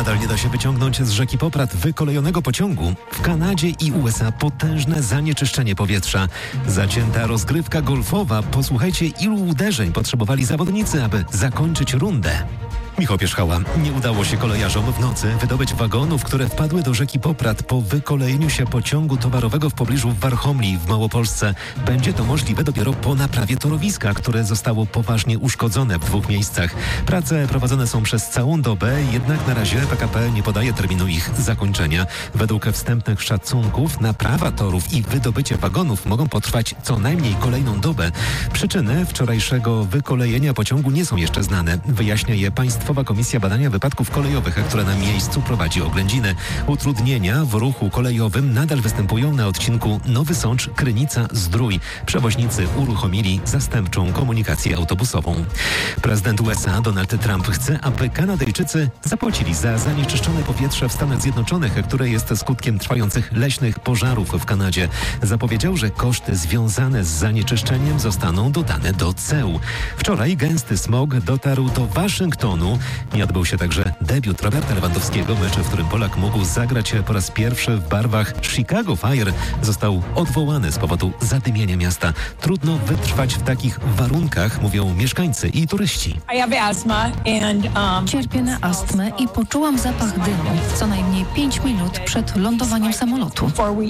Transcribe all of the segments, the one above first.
Nadal nie da się wyciągnąć z rzeki Poprad wykolejonego pociągu. W Kanadzie i USA potężne zanieczyszczenie powietrza. Zacięta rozgrywka golfowa. Posłuchajcie, ilu uderzeń potrzebowali zawodnicy, aby zakończyć rundę. Michał Pierzchała. Nie udało się kolejarzom w nocy wydobyć wagonów, które wpadły do rzeki Poprad po wykolejeniu się pociągu towarowego w pobliżu Warchomli w Małopolsce. Będzie to możliwe dopiero po naprawie torowiska, które zostało poważnie uszkodzone w 2 miejscach. Prace prowadzone są przez całą dobę, jednak na razie PKP nie podaje terminu ich zakończenia. Według wstępnych szacunków naprawa torów i wydobycie wagonów mogą potrwać co najmniej kolejną dobę. Przyczyny wczorajszego wykolejenia pociągu nie są jeszcze znane. Wyjaśnia je Państwowa Komisja Badania Wypadków Kolejowych, która na miejscu prowadzi oględziny. Utrudnienia w ruchu kolejowym nadal występują na odcinku Nowy Sącz - Krynica-Zdrój. Przewoźnicy uruchomili zastępczą komunikację autobusową. Prezydent USA Donald Trump chce, aby Kanadyjczycy zapłacili za zanieczyszczone powietrze w Stanach Zjednoczonych, które jest skutkiem trwających leśnych pożarów w Kanadzie. Zapowiedział, że koszty związane z zanieczyszczeniem zostaną dodane do ceł. Wczoraj gęsty smog dotarł do Waszyngtonu. Nie odbył się także debiut Roberta Lewandowskiego. Mecz, w którym Polak mógł zagrać po raz pierwszy w barwach Chicago Fire, został odwołany z powodu zadymienia miasta. Trudno wytrwać w takich warunkach, mówią mieszkańcy i turyści. Cierpię na astmę i poczułam zapach dymu co najmniej 5 minut przed lądowaniem samolotu.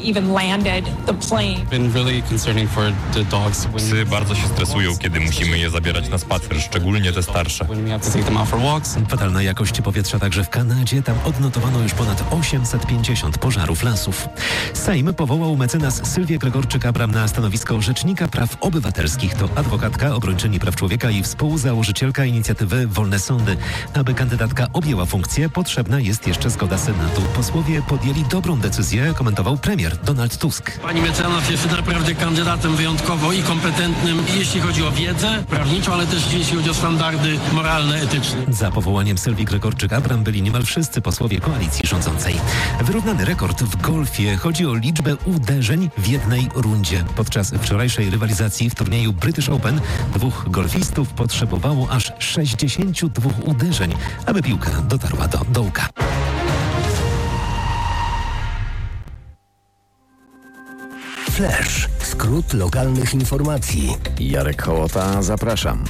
Psy bardzo się stresują, kiedy musimy je zabierać na spacer, szczególnie te starsze. Fatalna jakość powietrza także w Kanadzie. Tam odnotowano już ponad 850 pożarów lasów. Sejm powołał mecenas Sylwię Gregorczyk-Abram na stanowisko Rzecznika Praw Obywatelskich. To adwokatka, obrończyni praw człowieka i współzałożycielka inicjatywy Wolne Sądy. Aby kandydatka objęła funkcję, potrzebna jest jeszcze zgoda Senatu. Posłowie podjęli dobrą decyzję, komentował premier Donald Tusk. Pani mecenas jest naprawdę kandydatem wyjątkowo i kompetentnym, jeśli chodzi o wiedzę prawniczą, ale też jeśli chodzi o standardy moralne, etyczne. Za powołaniem Sylwii Gregorczyk-Abram byli niemal wszyscy posłowie koalicji rządzącej. Wyrównany rekord w golfie. Chodzi o liczbę uderzeń w jednej rundzie. Podczas wczorajszej rywalizacji w turnieju British Open 2 golfistów potrzebowało aż 62 uderzeń, aby piłka dotarła do dołka. Flash. Skrót lokalnych informacji. Jarek Hołota, zapraszam.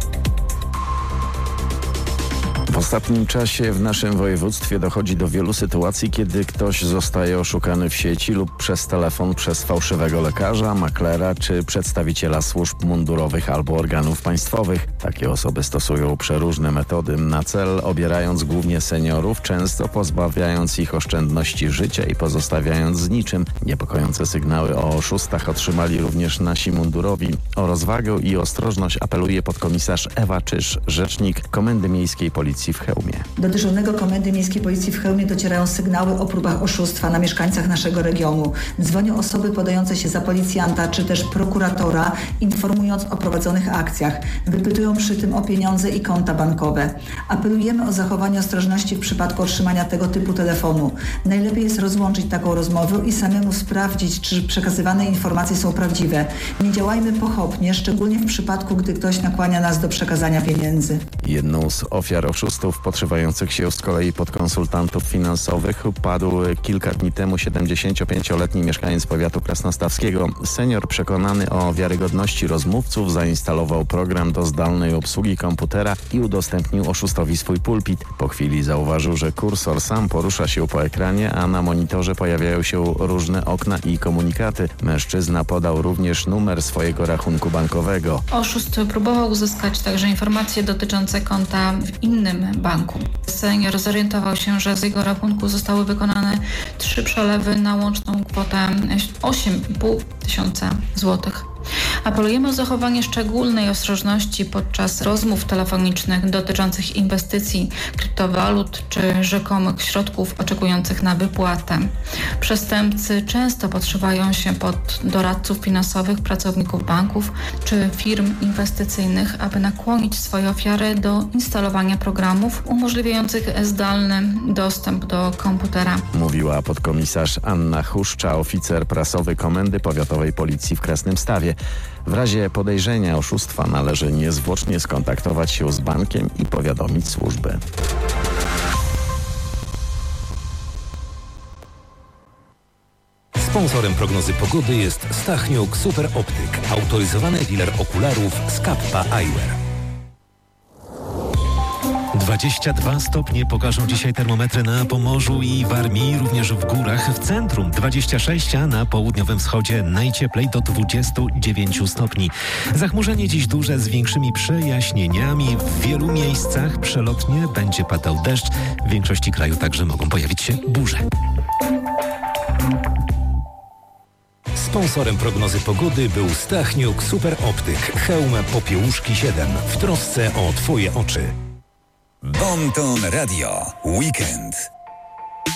W ostatnim czasie w naszym województwie dochodzi do wielu sytuacji, kiedy ktoś zostaje oszukany w sieci lub przez telefon przez fałszywego lekarza, maklera czy przedstawiciela służb mundurowych albo organów państwowych. Takie osoby stosują przeróżne metody na cel, obierając głównie seniorów, często pozbawiając ich oszczędności życia i pozostawiając z niczym. Niepokojące sygnały o oszustach otrzymali również nasi mundurowi. O rozwagę i ostrożność apeluje podkomisarz Ewa Czyż, rzecznik Komendy Miejskiej Policji w Chełmie. Do dyżurnego Komendy Miejskiej Policji w Chełmie docierają sygnały o próbach oszustwa na mieszkańcach naszego regionu. Dzwonią osoby podające się za policjanta czy też prokuratora, informując o prowadzonych akcjach. Wypytują przy tym o pieniądze i konta bankowe. Apelujemy o zachowanie ostrożności w przypadku otrzymania tego typu telefonu. Najlepiej jest rozłączyć taką rozmowę i samemu sprawdzić, czy przekazywane informacje są prawdziwe. Nie działajmy pochopnie, szczególnie w przypadku, gdy ktoś nakłania nas do przekazania pieniędzy. Jedną z ofiar oszustów podszywających się z kolei pod konsultantów finansowych padł kilka dni temu 75-letni mieszkaniec powiatu krasnostawskiego. Senior przekonany o wiarygodności rozmówców zainstalował program do zdalnej obsługi komputera i udostępnił oszustowi swój pulpit. Po chwili zauważył, że kursor sam porusza się po ekranie, a na monitorze pojawiają się różne okna i komunikaty. Mężczyzna podał również numer swojego rachunku bankowego. Oszust próbował uzyskać także informacje dotyczące konta w innym banku. Senior zorientował się, że z jego rachunku zostały wykonane 3 przelewy na łączną kwotę 8,5 tysiąca złotych. Apelujemy o zachowanie szczególnej ostrożności podczas rozmów telefonicznych dotyczących inwestycji, kryptowalut czy rzekomych środków oczekujących na wypłatę. Przestępcy często podszywają się pod doradców finansowych, pracowników banków czy firm inwestycyjnych, aby nakłonić swoje ofiary do instalowania programów umożliwiających zdalny dostęp do komputera. Mówiła podkomisarz Anna Huszcza, oficer prasowy Komendy Powiatowej Policji w Krasnymstawie. W razie podejrzenia oszustwa należy niezwłocznie skontaktować się z bankiem i powiadomić służby. Sponsorem prognozy pogody jest Stachniuk Super Optyk, autoryzowany dealer okularów z Kappa Eyewear. 22 stopnie pokażą dzisiaj termometry na Pomorzu i Warmii, również w górach. W centrum 26, a na południowym wschodzie najcieplej do 29 stopni. Zachmurzenie dziś duże z większymi przejaśnieniami. W wielu miejscach przelotnie będzie padał deszcz. W większości kraju także mogą pojawić się burze. Sponsorem prognozy pogody był Stachniuk Super Optyk. Hełm Popiełuszki 7 w trosce o Twoje oczy. Bon Ton Radio. Weekend.